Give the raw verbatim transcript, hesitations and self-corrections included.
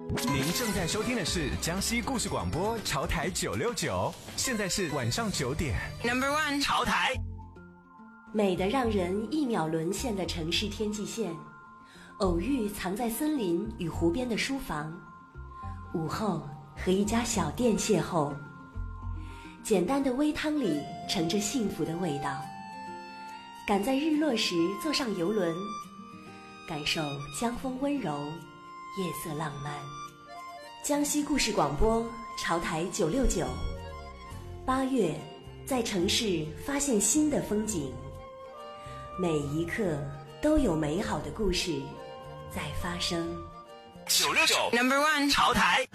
您正在收听的是江西故事广播潮台九六九，现在是晚上九点。Number one 潮台， 美得让人一秒沦陷的城市天际线，偶遇藏在森林与湖边的书房，午后和一家小店邂逅，简单的微汤里盛着幸福的味道。赶在日落时坐上游轮，感受江风温柔，夜色浪漫。江西故事广播潮台九六九，八月在城市发现新的风景，每一刻都有美好的故事在发生。 九六九 Number one 潮台。